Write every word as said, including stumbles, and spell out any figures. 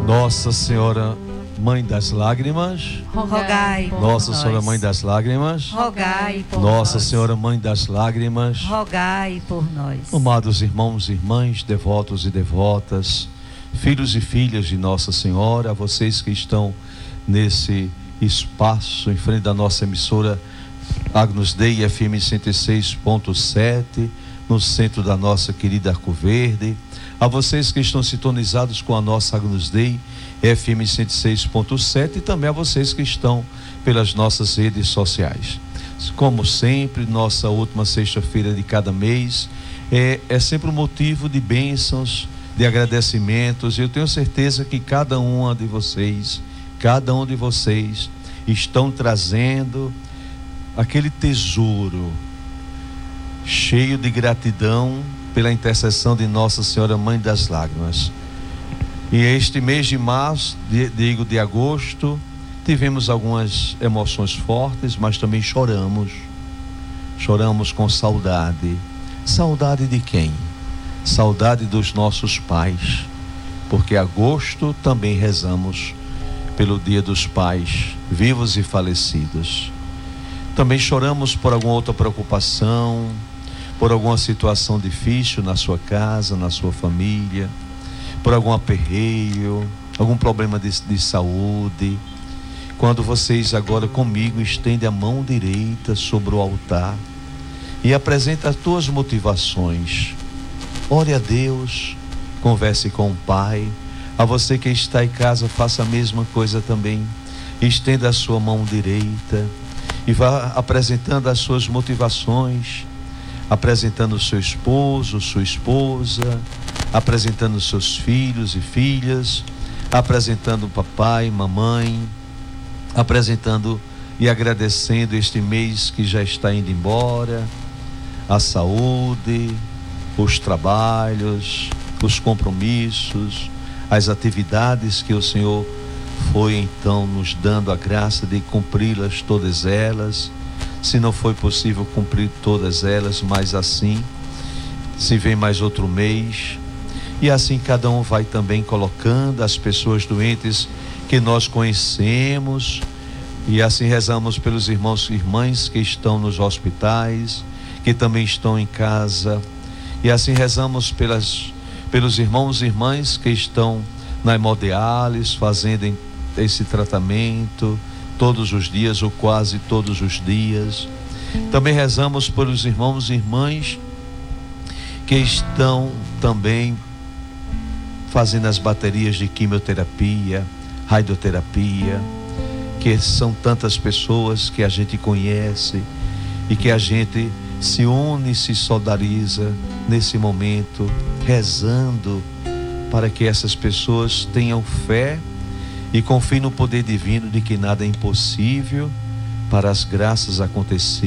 Nossa Senhora Mãe das Lágrimas, rogai por Nossa nós. Senhora Mãe das Lágrimas, rogai por Nossa nós. Senhora Mãe das Lágrimas, rogai por nós. Amados irmãos e irmãs, devotos e devotas, filhos e filhas de Nossa Senhora, vocês que estão nesse espaço em frente da nossa emissora Agnus Dei F M cento e seis ponto sete, no centro da nossa querida Arco Verde, a vocês que estão sintonizados com a nossa Agnus Dei F M cento e seis ponto sete e também a vocês que estão pelas nossas redes sociais. Como sempre, nossa última sexta-feira de cada mês é, é sempre um motivo de bênçãos, de agradecimentos. Eu tenho certeza que cada uma de vocês, cada um de vocês estão trazendo aquele tesouro cheio de gratidão pela intercessão de Nossa Senhora Mãe das Lágrimas. E este mês de março, digo de agosto, tivemos algumas emoções fortes, mas também choramos. Choramos com saudade. Saudade de quem? Saudade dos nossos pais, porque agosto também rezamos pelo Dia dos Pais, vivos e falecidos. Também choramos por alguma outra preocupação, por alguma situação difícil na sua casa, na sua família, por algum aperreio, algum problema de, de saúde. Quando vocês agora comigo estendem a mão direita sobre o altar e apresentam as tuas motivações, ore a Deus, converse com o Pai. A você que está em casa, faça a mesma coisa também. Estenda a sua mão direita e vá apresentando as suas motivações, apresentando o seu esposo, sua esposa, apresentando os seus filhos e filhas, apresentando o papai, mamãe, apresentando e agradecendo este mês que já está indo embora, a saúde, os trabalhos, os compromissos, as atividades que o Senhor foi então nos dando a graça de cumpri-las todas elas. Se não foi possível cumprir todas elas, mas assim se vem mais outro mês, e assim cada um vai também colocando as pessoas doentes que nós conhecemos, e assim rezamos pelos irmãos e irmãs que estão nos hospitais, que também estão em casa, e assim rezamos pelas, pelos irmãos e irmãs que estão na hemodiálise, fazendo esse tratamento todos os dias ou quase todos os dias. Também rezamos pelos irmãos e irmãs que estão também fazendo as baterias de quimioterapia, radioterapia, que são tantas pessoas que a gente conhece e que a gente se une, se solidariza nesse momento, rezando para que essas pessoas tenham fé e confiem no poder divino de que nada é impossível para as graças acontecerem.